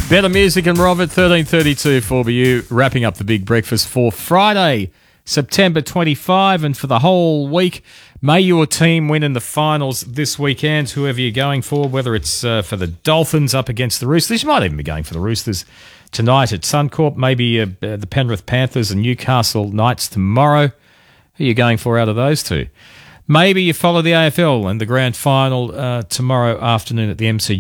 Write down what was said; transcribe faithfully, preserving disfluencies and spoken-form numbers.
Better Music and Robert, thirteen thirty-two for B U, wrapping up the big breakfast for Friday, September twenty-fifth, and for the whole week. May your team win in the finals this weekend, whoever you're going for, whether it's uh, for the Dolphins up against the Roosters. You might even be going for the Roosters tonight at Suncorp, maybe uh, the Penrith Panthers and Newcastle Knights tomorrow. Who are you going for out of those two? Maybe you follow the A F L and the grand final uh, tomorrow afternoon at the M C G.